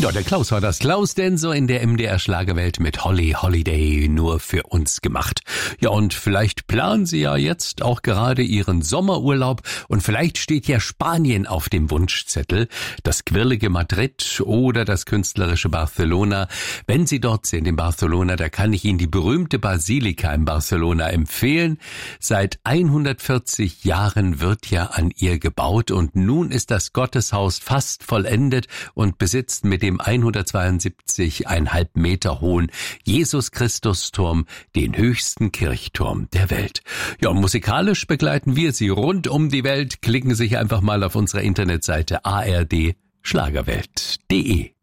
Ja, der Klaus war das. Klaus Denso in der MDR Schlagerwelt mit Holly Holiday nur für uns gemacht. Ja, und vielleicht planen Sie ja jetzt auch gerade Ihren Sommerurlaub und vielleicht steht ja Spanien auf dem Wunschzettel, das quirlige Madrid oder das künstlerische Barcelona. Wenn Sie dort sind in Barcelona, da kann ich Ihnen die berühmte Basilika in Barcelona empfehlen. Seit 140 Jahren wird ja an ihr gebaut und nun ist das Gotteshaus fast vollendet und besitzt mit dem 172,5 Meter hohen Jesus-Christus-Turm den höchsten Kirchturm der Welt. Ja, und musikalisch begleiten wir Sie rund um die Welt. Klicken Sie sich einfach mal auf unsere Internetseite ardschlagerwelt.de.